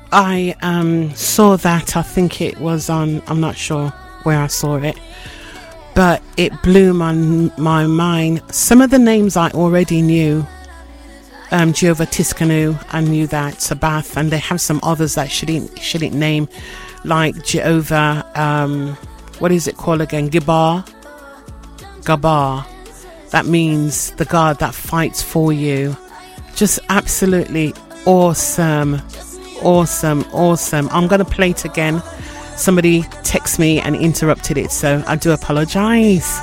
I saw that. I think it was on, I'm not sure where I saw it, but it blew my mind. Some of the names I already knew. Jehovah Tiskanu, I knew that. Sabath, and they have some others that shouldn't name, like Jehovah, what is it called again? Gabar. That means the God that fights for you. Just absolutely awesome. I'm going to play it again. Somebody texted me and interrupted it, so I do apologize.